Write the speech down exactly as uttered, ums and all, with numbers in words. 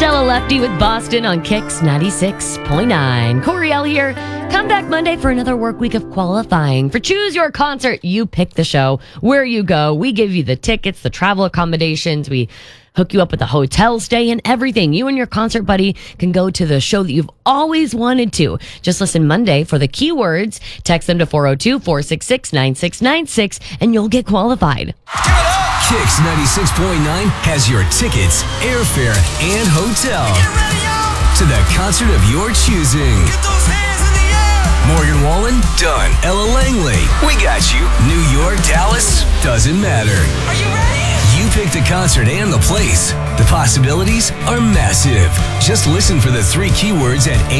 Stella Lefty with Boston on Kicks ninety-six point nine. Coriel here. Come back Monday for another work week of qualifying for Choose Your Concert. You pick the show, where you go. We give you the tickets, the travel accommodations. We hook you up with a hotel stay and everything. You and your concert buddy can go to the show that you've always wanted to. Just listen Monday for the keywords. Text them to four oh two, four six six, nine six nine six and you'll get qualified. Kicks ninety-six point nine has your tickets, airfare, and hotel to the concert of your choosing. Morgan Wallen, done. Ella Langley, we got you. New York, Dallas, doesn't matter. Are you ready? You pick the concert and the place. The possibilities are massive. Just listen for the three keywords at